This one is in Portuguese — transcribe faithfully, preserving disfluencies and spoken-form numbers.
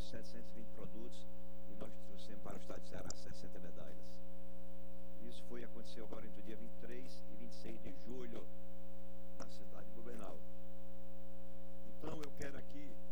setecentos e vinte produtos e nós trouxemos para o estado de Ceará sessenta medalhas. Isso foi, aconteceu agora entre o dia vinte e três e vinte e seis de julho, na cidade de Blumenau. Então eu quero aqui